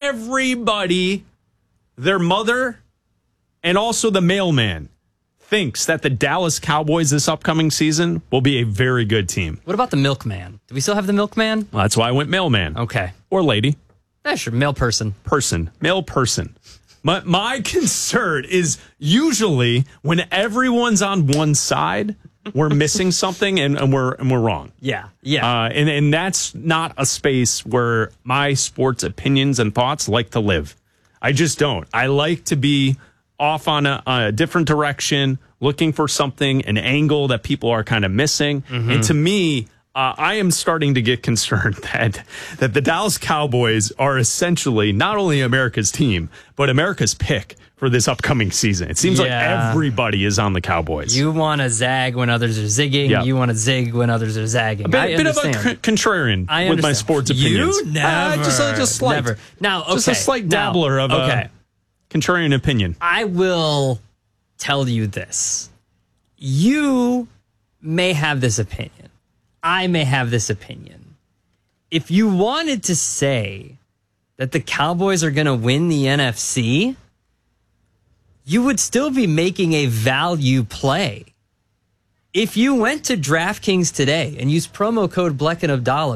everybody, their mother, and also the mailman thinks that the Dallas Cowboys this upcoming season will be a very good team. What about the milkman? Do we still have the milkman? Well, that's why I went mailman. Okay. Or lady. Yeah, sure. Male person. Male person. My concern is usually when everyone's on one side, we're missing something and we're wrong. Yeah. And that's not a space where my sports opinions and thoughts like to live. I just don't. I like to be off on a different direction, looking for something, an angle that people are kind of missing. Mm-hmm. And to me, I am starting to get concerned that the Dallas Cowboys are essentially not only America's team, but America's pick for this upcoming season. It seems like everybody is on the Cowboys. You want to zag when others are zigging. Yep. You want to zig when others are zagging. A bit of a contrarian with my sports opinions. You never. Just slight. Never. Now, okay. Just a slight dabbler of a contrarian opinion. I will tell you this. You may have this opinion. I may have this opinion. If you wanted to say that the Cowboys are going to win the NFC, you would still be making a value play. If you went to DraftKings today and used promo code Bleck and Abdallah,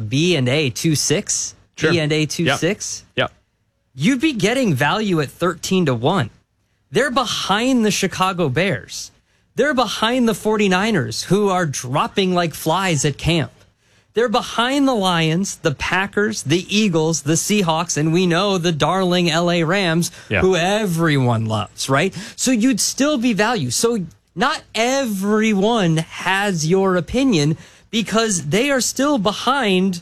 B&A26, sure. B&A26, yep. You'd be getting value at 13-1. They're behind the Chicago Bears. They're behind the 49ers, who are dropping like flies at camp. They're behind the Lions, the Packers, the Eagles, the Seahawks, and we know the darling LA Rams, who everyone loves, right? So you'd still be value. So not everyone has your opinion because they are still behind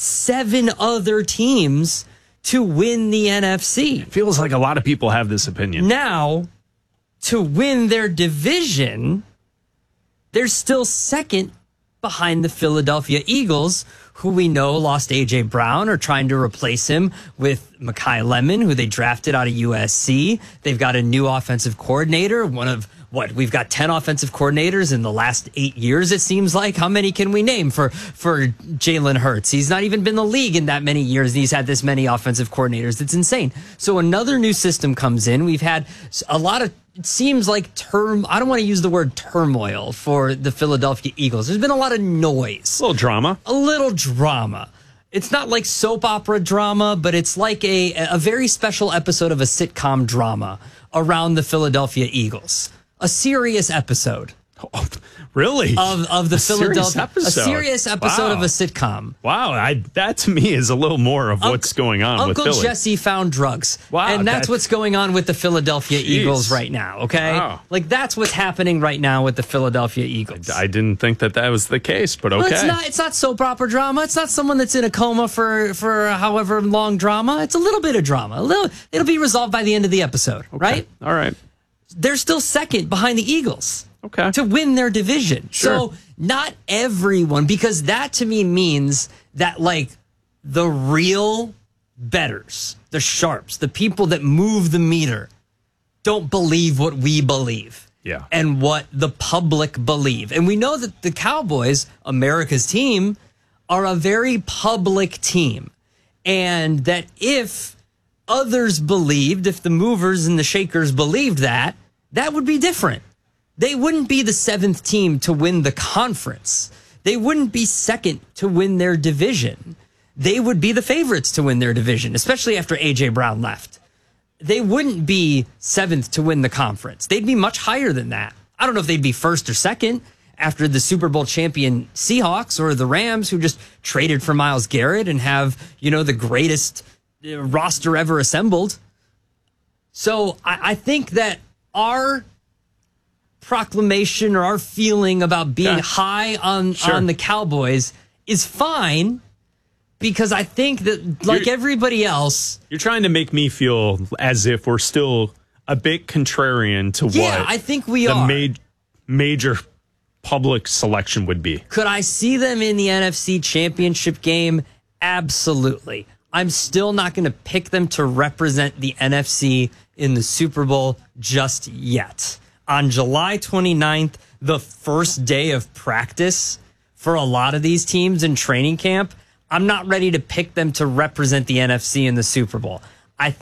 7 other teams to win the NFC. It feels like a lot of people have this opinion. Now, to win their division, they're still second behind the Philadelphia Eagles, who we know lost A.J. Brown, or trying to replace him with Mekhi Lemon, who they drafted out of USC. They've got a new offensive coordinator, we've got 10 offensive coordinators in the last 8 years, it seems like. How many can we name for Jalen Hurts? He's not even been in the league in that many years, and he's had this many offensive coordinators. It's insane. So another new system comes in. We've had a lot of, it seems like I don't want to use the word turmoil for the Philadelphia Eagles. There's been a lot of noise. A little drama. It's not like soap opera drama, but it's like a very special episode of a sitcom drama around the Philadelphia Eagles. A serious episode. Oh, really? Of the Philadelphia episode. A serious episode of a sitcom. Wow, that to me is a little more of what's going on with Philly. Uncle Jesse found drugs. Wow, and that's what's going on with the Philadelphia Eagles right now, okay? Wow. Like, that's what's happening right now with the Philadelphia Eagles. I didn't think that was the case, but okay. Well, it's not soap opera drama. It's not someone that's in a coma for however long drama. It's a little bit of drama. It'll be resolved by the end of the episode, right? All right. They're still second behind the Eagles. Okay. To win their division. Sure. So not everyone, because that to me means that, like, the real bettors, the sharps, the people that move the meter, don't believe what we believe. Yeah. And what the public believe. And we know that the Cowboys, America's team, are a very public team. And that if others believed, if the movers and the shakers believed that would be different. They wouldn't be the 7th team to win the conference. They wouldn't be second to win their division. They would be the favorites to win their division, especially after A.J. Brown left. They wouldn't be 7th to win the conference. They'd be much higher than that. I don't know if they'd be 1st or 2nd after the Super Bowl champion Seahawks or the Rams, who just traded for Myles Garrett and have, the greatest roster ever assembled. So I think that our proclamation or our feeling about being high on the Cowboys is fine, because I think that, like everybody else, you're trying to make me feel as if we're still a bit contrarian to what I think we are. The major public selection would be. Could I see them in the NFC Championship game? Absolutely. I'm still not going to pick them to represent the NFC in the Super Bowl just yet. On July 29th, the first day of practice for a lot of these teams in training camp, I'm not ready to pick them to represent the NFC in the Super Bowl.